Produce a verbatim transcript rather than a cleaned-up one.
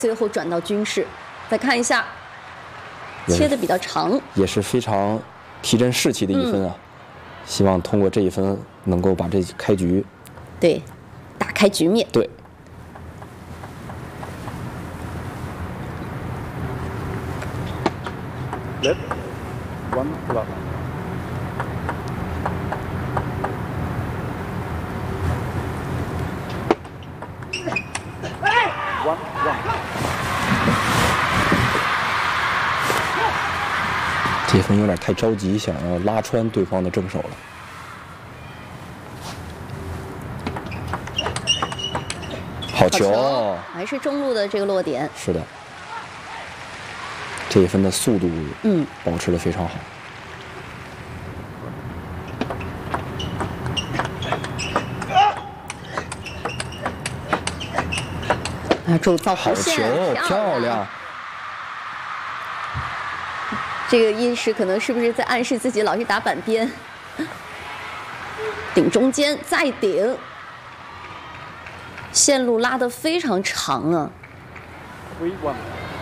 最后转到军事，再看一下，切的比较长， 也是非常提振士气的一分啊！嗯、希望通过这一分能够把这开局， 对，打开局面。 对。 Left, one block. One, one. 这分有点太着急，想要拉穿对方的正手了。好球！好球还是中路的这个落点。 是的。这一分的速度，嗯，保持得非常好。 啊，主造弧线， 好球，漂亮！ 这个意识可能是不是在暗示自己老是打板边？顶中间，再顶，线路拉得非常长啊。